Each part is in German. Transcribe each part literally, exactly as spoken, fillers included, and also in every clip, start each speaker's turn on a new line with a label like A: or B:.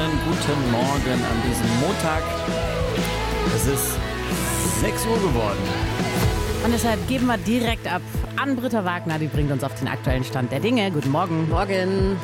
A: schönen guten Morgen an diesem Montag. Es ist sechs Uhr geworden.
B: Und deshalb geben wir direkt ab an Britta Wagner. Die bringt uns auf den aktuellen Stand der Dinge. Guten Morgen.
C: Morgen.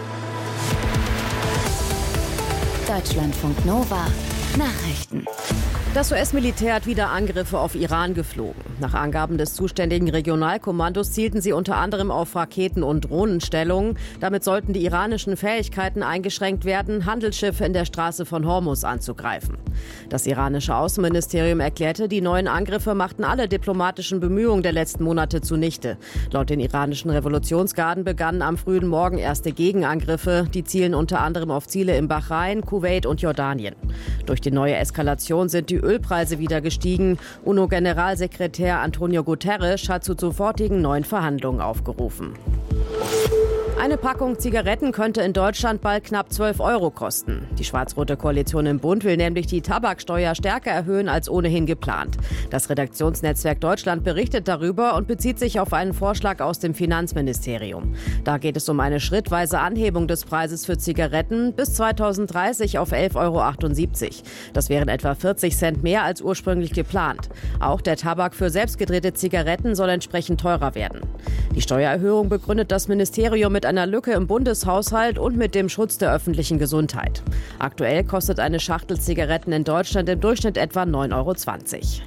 D: Deutschlandfunk Nova. Nachrichten.
C: Das U S-Militär hat wieder Angriffe auf Iran geflogen. Nach Angaben des zuständigen Regionalkommandos zielten sie unter anderem auf Raketen- und Drohnenstellungen. Damit sollten die iranischen Fähigkeiten eingeschränkt werden, Handelsschiffe in der Straße von Hormuz anzugreifen. Das iranische Außenministerium erklärte, die neuen Angriffe machten alle diplomatischen Bemühungen der letzten Monate zunichte. Laut den iranischen Revolutionsgarden begannen am frühen Morgen erste Gegenangriffe. Die zielen unter anderem auf Ziele in Bahrain, Kuwait und Jordanien. Durch die neue Eskalation sind die Ölpreise wieder gestiegen. UNO-Generalsekretär Antonio Guterres hat zu sofortigen neuen Verhandlungen aufgerufen. Eine Packung Zigaretten könnte in Deutschland bald knapp zwölf Euro kosten. Die schwarz-rote Koalition im Bund will nämlich die Tabaksteuer stärker erhöhen als ohnehin geplant. Das Redaktionsnetzwerk Deutschland berichtet darüber und bezieht sich auf einen Vorschlag aus dem Finanzministerium. Da geht es um eine schrittweise Anhebung des Preises für Zigaretten bis zweitausenddreißig auf elf Euro achtundsiebzig. Das wären etwa vierzig Cent mehr als ursprünglich geplant. Auch der Tabak für selbstgedrehte Zigaretten soll entsprechend teurer werden. Die Steuererhöhung begründet das Ministerium mit einer Lücke im Bundeshaushalt und mit dem Schutz der öffentlichen Gesundheit. Aktuell kostet eine Schachtel Zigaretten in Deutschland im Durchschnitt etwa neun Euro zwanzig.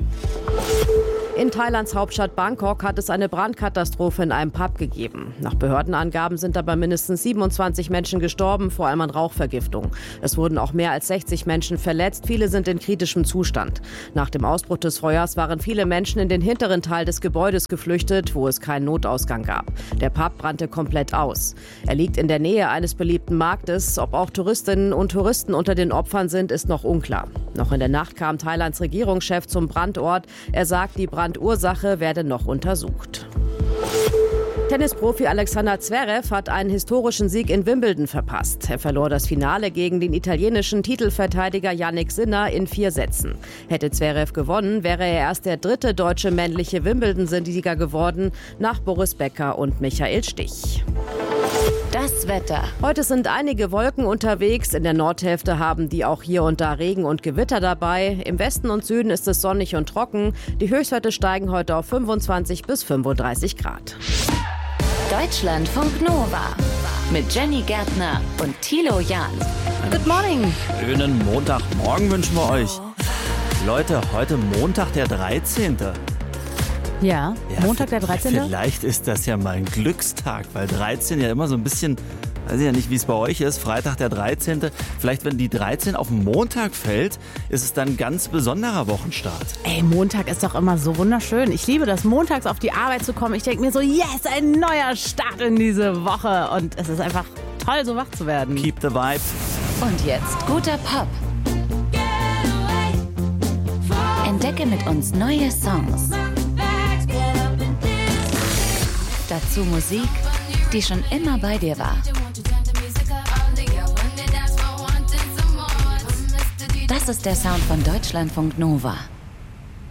C: In Thailands Hauptstadt Bangkok hat es eine Brandkatastrophe in einem Pub gegeben. Nach Behördenangaben sind dabei mindestens siebenundzwanzig Menschen gestorben, vor allem an Rauchvergiftung. Es wurden auch mehr als sechzig Menschen verletzt, viele sind in kritischem Zustand. Nach dem Ausbruch des Feuers waren viele Menschen in den hinteren Teil des Gebäudes geflüchtet, wo es keinen Notausgang gab. Der Pub brannte komplett aus. Er liegt in der Nähe eines beliebten Marktes. Ob auch Touristinnen und Touristen unter den Opfern sind, ist noch unklar. Noch in der Nacht kam Thailands Regierungschef zum Brandort. Er sagt, die Brandursache werde noch untersucht. Tennisprofi Alexander Zverev hat einen historischen Sieg in Wimbledon verpasst. Er verlor das Finale gegen den italienischen Titelverteidiger Jannik Sinner in vier Sätzen. Hätte Zverev gewonnen, wäre er erst der dritte deutsche männliche Wimbledon-Sieger geworden, nach Boris Becker und Michael Stich.
D: Das Wetter.
C: Heute sind einige Wolken unterwegs. In der Nordhälfte haben die auch hier und da Regen und Gewitter dabei. Im Westen und Süden ist es sonnig und trocken. Die Höchstwerte steigen heute auf fünfundzwanzig bis fünfunddreißig Grad.
D: Deutschlandfunk Nova. Mit Jenny Gärtner und Thilo Jahn.
B: Good morning.
A: Schönen Montagmorgen wünschen wir euch. Leute, heute Montag der dreizehnte
B: Ja,
A: Ja,
B: Montag der dreizehnte
A: Vielleicht ist das ja mal ein Glückstag, weil dreizehn ja immer so ein bisschen, weiß ich ja nicht, wie es bei euch ist, Freitag der dreizehnte Vielleicht, wenn die dreizehn auf den Montag fällt, ist es dann ein ganz besonderer Wochenstart.
B: Ey, Montag ist doch immer so wunderschön. Ich liebe das, montags auf die Arbeit zu kommen. Ich denke mir so, yes, ein neuer Start in diese Woche. Und es ist einfach toll, so wach zu werden.
A: Keep the vibe.
D: Und jetzt guter Pop. Entdecke mit uns neue Songs. Dazu Musik, die schon immer bei dir war. Das ist der Sound von Deutschlandfunk Nova.